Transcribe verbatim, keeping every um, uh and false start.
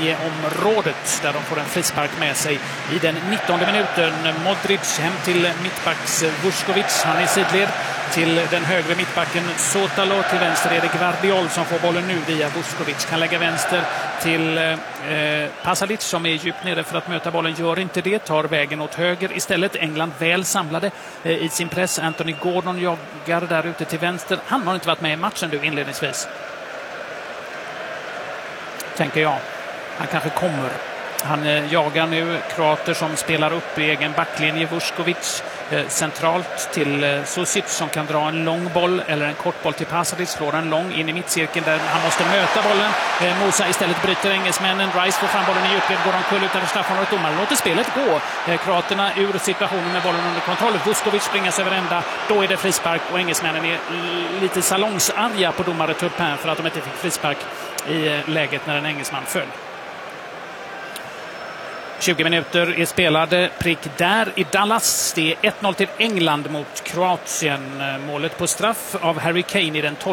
strafflinjeområdet där de får en frispark med sig i den nittonde minuten. Modric hem till mittbacks Vuskovic. Han är sidled till den högre mittbacken Sotalo. Till vänster är det Gvardiol som får bollen nu via Vuskovic. Kan lägga vänster till eh, Pasalic som är djupt nere för att möta bollen. Gör inte det. Tar vägen åt höger istället. England väl samlade eh, i sin press. Anthony Gordon joggar där ute till vänster. Han har inte varit med i matchen nu inledningsvis. Tänker jag. Han kanske kommer. Han eh, jagar nu kroater som spelar upp i egen backlinje. Vuskovic eh, centralt till eh, Susic som kan dra en lång boll eller en kort boll till Pasalic. Slår en lång in i mittcirkeln där han måste möta bollen. Eh, Musa istället bryter engelsmännen. Rice får fram bollen i djupled. Går omkull utanför straffområdet. Domaren låter spelet gå. Eh, kroaterna ur situationen med bollen under kontroll. Vuskovic springas över ända. Då är det frispark och engelsmännen är lite salongsarga på domare Turpin för att de inte fick frispark i läget när en engelsman föll. tjugo minuter är spelade. Prick där i Dallas. Det är ett noll till England mot Kroatien. Målet på straff av Harry Kane i den tolfte